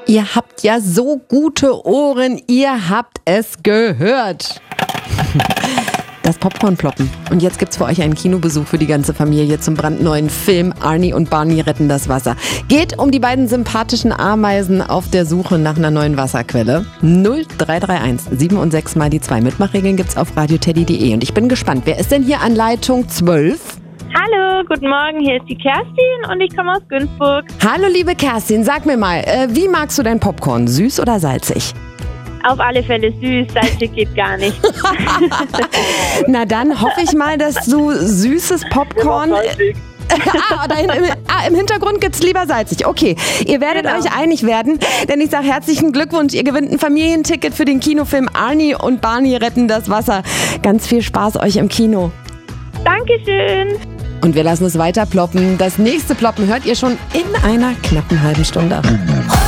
Ihr habt ja so gute Ohren, ihr habt es gehört. Das Popcorn ploppen. Und jetzt gibt's für euch einen Kinobesuch für die ganze Familie zum brandneuen Film Arnie und Barney retten das Wasser. Geht um die beiden sympathischen Ameisen auf der Suche nach einer neuen Wasserquelle. 0331 7 und 6 mal die 2. Mitmachregeln gibt's auf radioteddy.de. Und ich bin gespannt, wer ist denn hier an Leitung 12? Hallo, guten Morgen, hier ist die Kerstin und ich komme aus Günzburg. Hallo liebe Kerstin, sag mir mal, wie magst du dein Popcorn? Süß oder salzig? Auf alle Fälle süß, salzig geht gar nicht. Na dann hoffe ich mal, dass du süßes Popcorn... Im Hintergrund gibt's lieber salzig. Okay, ihr werdet euch einig werden, denn ich sage herzlichen Glückwunsch. Ihr gewinnt ein Familienticket für den Kinofilm Arnie und Barney retten das Wasser. Ganz viel Spaß euch im Kino. Dankeschön. Und wir lassen es weiter ploppen. Das nächste Ploppen hört ihr schon in einer knappen halben Stunde.